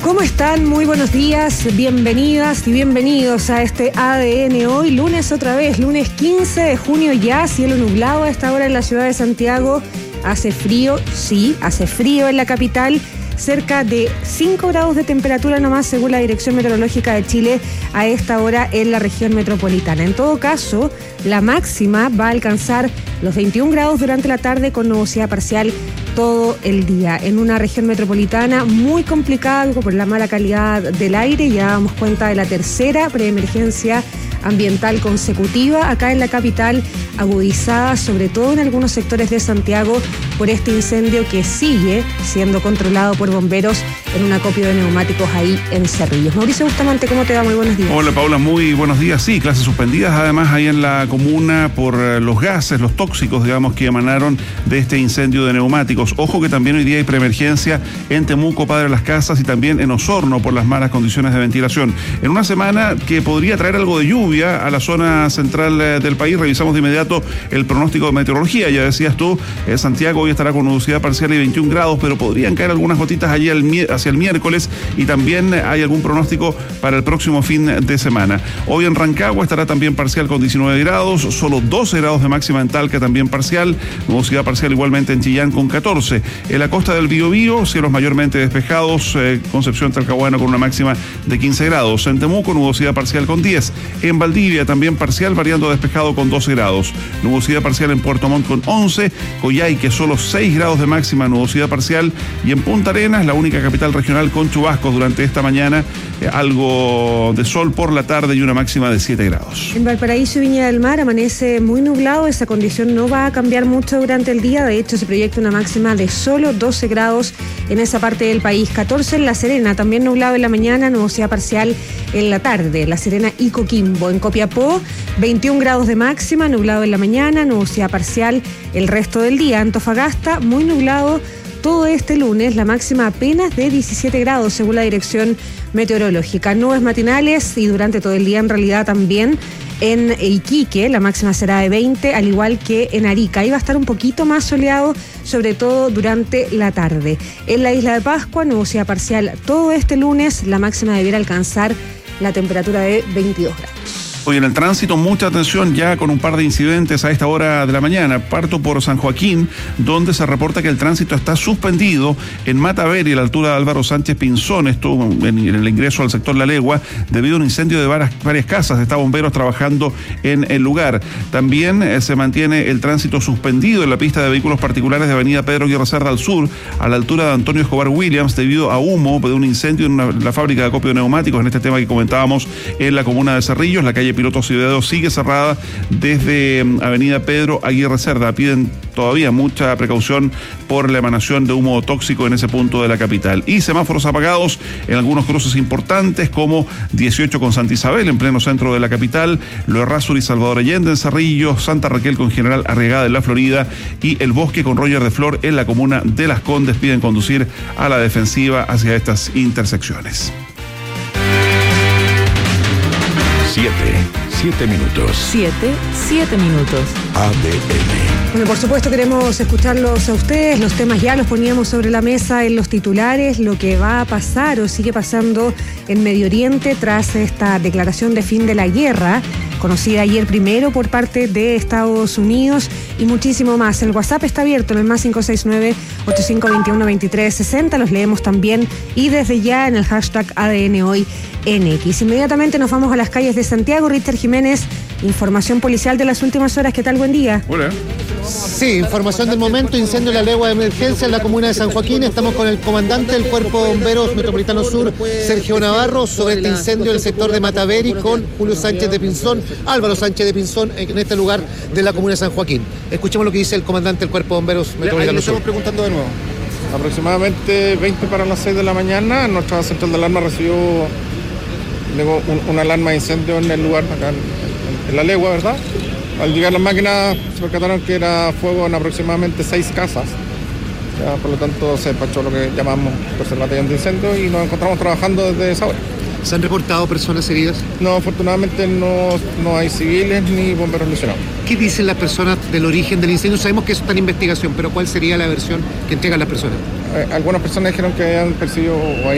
¿Cómo están? Muy buenos días, bienvenidas y bienvenidos a este ADN hoy, lunes otra vez, lunes 15 de junio ya, cielo nublado a esta hora en la ciudad de Santiago. Hace frío, sí, hace frío en la capital, cerca de 5 grados de temperatura nomás según la Dirección Meteorológica de Chile a esta hora en la región metropolitana. En todo caso, la máxima va a alcanzar los 21 grados durante la tarde con nubosidad parcial todo el día. En una región metropolitana muy complicada por la mala calidad del aire, ya damos cuenta de la tercera preemergencia ambiental consecutiva acá en la capital, agudizada sobre todo en algunos sectores de Santiago por este incendio que sigue siendo controlado por bomberos en un acopio de neumáticos ahí en Cerrillos. Mauricio Bustamante, ¿cómo te va? Muy buenos días. Hola Paula, muy buenos días. Sí, clases suspendidas además ahí en la comuna por los gases, los tóxicos, digamos, que emanaron de este incendio de neumáticos. Ojo que también hoy día hay preemergencia en Temuco, Padre Las Casas y también en Osorno por las malas condiciones de ventilación. En una semana que podría traer algo de lluvia a la zona central del país, revisamos de inmediato el pronóstico de meteorología. Ya decías tú, Santiago hoy estará con nubosidad parcial y 21 grados, pero podrían caer algunas gotitas allí hacia el miércoles y también hay algún pronóstico para el próximo fin de semana. Hoy en Rancagua estará también parcial con 19 grados, solo 12 grados de máxima en Talca también parcial, nubosidad parcial igualmente en Chillán con 14. En la costa del Biobío, cielos mayormente despejados, Concepción, Talcahuano con una máxima de 15 grados. En Temuco, nubosidad parcial con 10. En Valdivia también parcial, variando despejado con 12 grados. Nubosidad parcial en Puerto Montt con 11. Coyhaique, solo 6 grados de máxima, nubosidad parcial. Y en Punta Arenas, la única capital regional con chubascos durante esta mañana, algo de sol por la tarde y una máxima de 7 grados. En Valparaíso y Viña del Mar amanece muy nublado, esa condición no va a cambiar mucho durante el día, de hecho se proyecta una máxima de solo 12 grados en esa parte del país. 14 en La Serena, también nublado en la mañana, nubosidad parcial en la tarde. La Serena y Coquimbo. En Copiapó, 21 grados de máxima, nublado en la mañana, nubosidad parcial el resto del día. Antofagasta, muy nublado todo este lunes, la máxima apenas de 17 grados según la Dirección Meteorológica. Nubes matinales y durante todo el día en realidad también. En Iquique la máxima será de 20, al igual que en Arica. Ahí va a estar un poquito más soleado, sobre todo durante la tarde. En la isla de Pascua, nubosidad parcial todo este lunes, la máxima debiera alcanzar la temperatura de 22 grados. Hoy en el tránsito, mucha atención ya con un par de incidentes a esta hora de la mañana. Parto por San Joaquín, donde se reporta que el tránsito está suspendido en Mataveri, a la altura de Álvaro Sánchez Pinzón, esto en el ingreso al sector La Legua, debido a un incendio de varias casas. Está bomberos trabajando en el lugar. También se mantiene el tránsito suspendido en la pista de vehículos particulares de avenida Pedro Aguirre Cerda al sur, a la altura de Antonio Escobar Williams, debido a humo de un incendio en la fábrica de acopio de neumáticos, en este tema que comentábamos en la comuna de Cerrillos. La calle Piloto Ciudadano sigue cerrada desde avenida Pedro Aguirre Cerda. Piden todavía mucha precaución por la emanación de humo tóxico en ese punto de la capital. Y semáforos apagados en algunos cruces importantes como 18 con Santa Isabel en pleno centro de la capital, Lo Errázuriz y Salvador Allende en Cerrillos, Santa Raquel con General Arriagada en La Florida y El Bosque con Roger de Flor en la comuna de Las Condes. Piden conducir a la defensiva hacia estas intersecciones. 7 minutos. 7 minutos. ADN. Bueno, por supuesto queremos escucarlos a ustedes, los temas ya los poníamos sobre la mesa en los titulares, lo que va a pasar o sigue pasando en Medio Oriente tras esta declaración de fin de la guerra, conocida ayer primero por parte de Estados Unidos y muchísimo más. El WhatsApp está abierto en el más 569-8521-2360, los leemos también y desde ya en el hashtag ADN Hoy NX. Inmediatamente nos vamos a las calles de Santiago. Richter Jiménez, información policial de las últimas horas. ¿Qué tal? Buen día. Hola. Sí, información del momento, incendio en la legua de emergencia en la comuna de San Joaquín. Estamos con el comandante del Cuerpo de Bomberos Metropolitano Sur, Sergio Navarro, sobre este incendio del sector de Mataveri con Julio Sánchez de Pinzón, Álvaro Sánchez de Pinzón, en este lugar de la comuna de San Joaquín. Escuchemos lo que dice el comandante del Cuerpo de Bomberos Metropolitano Sur. Estamos preguntando de nuevo. Aproximadamente 20 para las 6 de la mañana, nuestra central de alarma recibió luego una alarma de incendio en el lugar, acá en la legua, ¿verdad? Al llegar las máquinas se percataron que era fuego en aproximadamente 6 casas. Ya, por lo tanto se despachó lo que llamamos tercer batallón de incendio y nos encontramos trabajando desde esa hora. ¿Se han reportado personas heridas? No, afortunadamente no hay civiles ni bomberos lesionados. ¿Qué dicen las personas del origen del incendio? Sabemos que eso está en investigación, pero ¿cuál sería la versión que entregan las personas? Algunas personas dijeron que habían percibido o